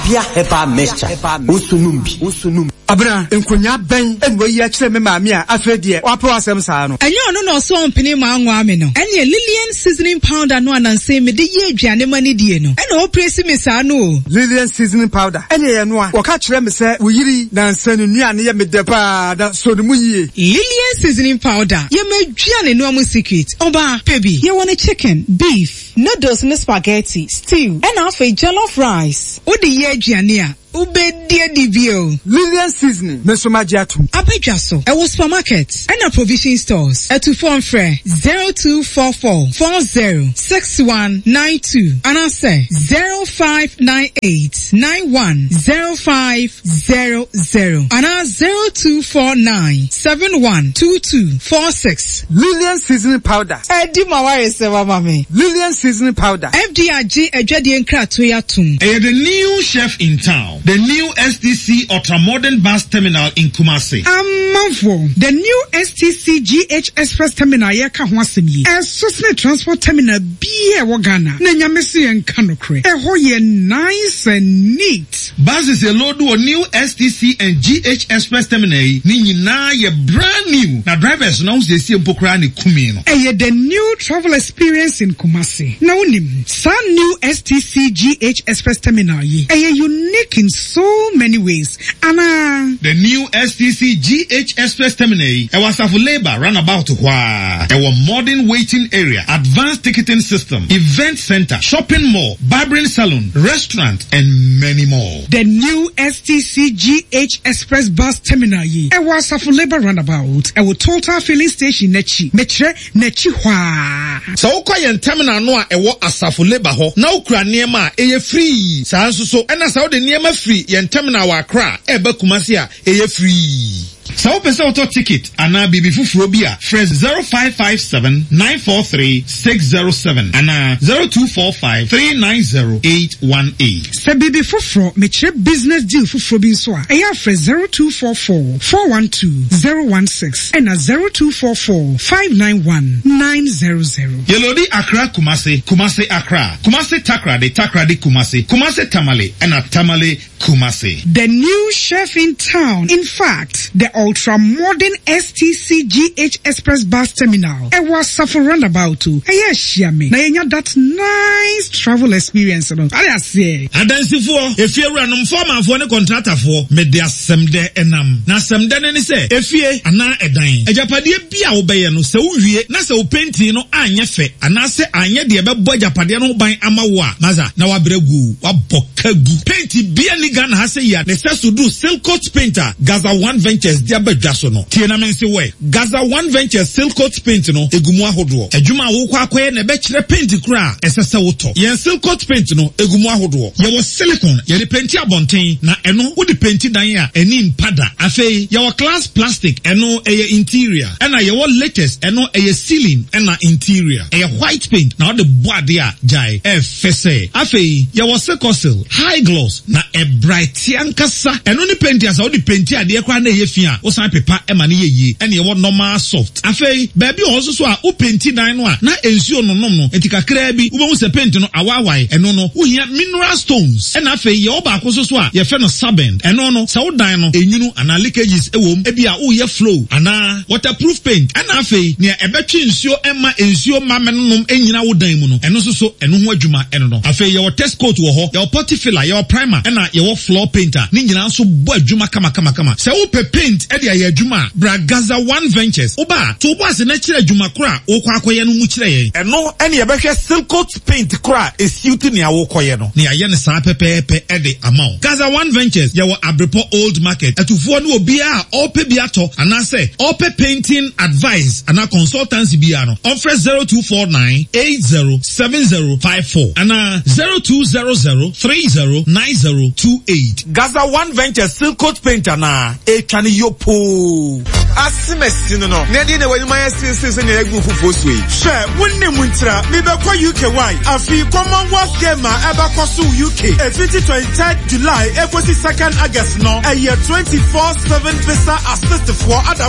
Apia Hepa Mixture. Usunumbi. Abra, enkonya ben enwe yi akire me maami a afredie wapo asem saa no. Enye ono no so ompene ma anwa me no. Ene Lillian seasoning powder no ananse me de ye aduane mani die no. Ene o presi me saa no. Lillian seasoning powder. Ene ye no a wo ka kire me se wo yiri na nsanu nuane ye me de pa da so no mu yie. Lillian seasoning powder. Ye me aduane no am secret. Oba pebi. Ye want chicken, beef, noodles and spaghetti, stew, and afa jollof rice. O de ye aduane a Ubedia DBO. Lillian seasoning. Mesomajiatum. Abejaso. Ewo supermarket. And a provision stores. At 0244 40 6192. And I say 0598 91 0500. And I 0249 712246. Lillian seasoning powder. Edi mawari sewa mami. Lillian seasoning powder. FDRG ejadi enkratoya tum. The new chef in town. The new STC Ultra-Modern Bus Terminal in Kumasi. The new STC GH Express Terminal yeka ho asem yi. Esosne transport terminal biye wo Ghana. Na nyamesi en kanokre. Eho ye nice and neat. Buses a load to a new STC and GH Express Terminal. Ni nyina ye brand new. Na drivers now they see mpokra ni kumi no. The new travel experience in Kumasi. Na unim, sa new STC GH Express Terminal yi. Unique in so many ways. Anna. The new STC GH Express Terminal. It was a labor runabout where a modern waiting area, advanced ticketing system, event center, shopping mall, barbering salon, restaurant, and many more. The new STC GH Express Bus Terminal. It was a labor runabout. A total filling station nechi. Metre nechi hwa. So yen terminal no a wo asafo labor ho. Na ukra niema eye free. Sa so and as how the niema free yen terminal wa Accra ebe Kumasi a eye free. So pesa auto ticket ana bibi fufuro bia fresh 0557 943 607 ana 0245 390 818. Se bibi fufuro meche business deal fufuro bi so a eya fresh 0244 412 016 and 0244 591 900. Yelodi Accra Kumasi, Kumasi Accra, Kumasi Takrade, Takrade Kumasi, Kumasi Tamale and a Tamale Kumasi. The new chef in town. In fact, the ultra-modern STC GH Express Bus Terminal. It was suffer roundabout too. Yes, yummy. Now you that nice travel experience. I say. Adansi if you run foreman for the contractor for media semde enam. Na semde nani say if ye ana edan. Ejapade bia obeye no se uwie na se openti no anye fe. Ana se anye de bebo ejapade no ban amawa. Maza na wabregu wabokagu. Painti bia ni Ghana has ya necessary to do silk coat painter Gaza One Ventures diabedwaso no tiena mense we Gaza One Ventures silk coat paint no egumu ahodo adwuma wo kwa akoye na be kire paint kura esese woto yen silk coat paint no egumu ahodo ye wo silicone ye de paint abonten na eno wo de paint dan a eni mpada afei ye wo glass plastic eno eye interior ena ye wo latest eno eye ceiling ena interior eye white paint na wo de boade a jai fese afei ye wo secosil high gloss na bright yankasa eno ni paint asa wo de paint ade kwa na ye fia wo san pepa e ma ne ye ene ye wo normal soft afei baby o so a wo paint dan no a na ensuo no nom no etikakra bi wo hu se paint no awawai eno no wo hia mineral stones ena afei ye wo ba ko so a ye fe no sabend eno no sa wo dan no enyunu ana leakages ewom e bia wo ye flow ana waterproof paint ena afei ne ebetwe nsuo ema ensuo mamenom enyina wo dan mu no eno so eno ho adwuma eno no afei ye wo test coat wo ho ye wo potty filler ye wo primer ena ye wo floor painter ni nyina so bo adwuma kama se wo pe paint e de ya adwuma bra Gaza One Ventures oba to bo ase na kire adwuma kora wo kwa akoye no mu kire yen eno ene ye behwe silk coat paint kora esiuti ne awo koye no ne aye ne saa pepepe e de amount Gaza One Ventures ye wo Abrepo Old Market atufo no obi a ope bi ato anase ope painting advice ana consultancy bi ano on fresh 0249 807054 ana 0200309028 Gaza One Ventures silk coat painter na etwane yopo asimesino no na di na wani ma yasinse na egu fufu sui she wonni muntra mi be kwa UKY afi Commonwealth Game eba so UK 23 July 2nd August no 24/7 visa assist for